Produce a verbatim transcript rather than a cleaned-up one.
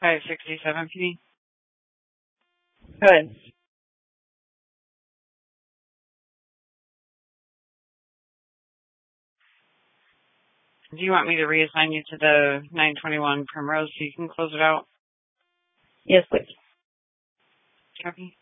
five sixty-seven P D. Good. Do you want me to reassign you to the nine twenty-one Primrose so you can close it out? Yes, please. Copy.